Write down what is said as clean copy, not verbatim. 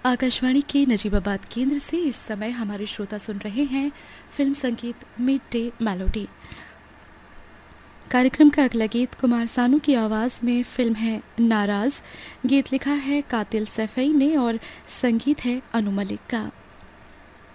आकाशवाणी के नजीबाबाद केंद्र से इस समय हमारे श्रोता सुन रहे हैं फिल्म संगीत मिड डे मेलोडी। कार्यक्रम का अगला गीत कुमार सानू की आवाज़ में फिल्म है नाराज़। गीत लिखा है कातिल सैफई ने और संगीत है अनु मलिक का।